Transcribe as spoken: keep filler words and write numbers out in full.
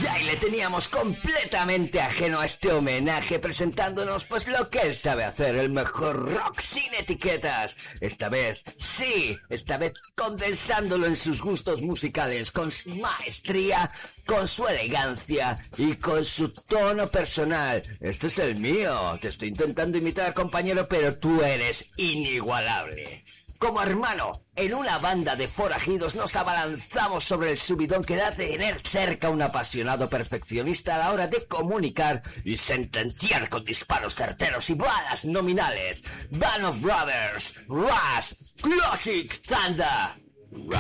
Y ahí le teníamos completamente ajeno a este homenaje, presentándonos pues lo que él sabe hacer, el mejor rock sin etiquetas. Esta vez, sí, esta vez condensándolo en sus gustos musicales, con su maestría, con su elegancia y con su tono personal. Este es el mío, te estoy intentando imitar, compañero, pero tú eres inigualable. Como hermano, en una banda de forajidos nos abalanzamos sobre el subidón que da de tener cerca a un apasionado perfeccionista a la hora de comunicar y sentenciar con disparos certeros y balas nominales. Band of Brothers, Rush, Classic Thunder, Rush.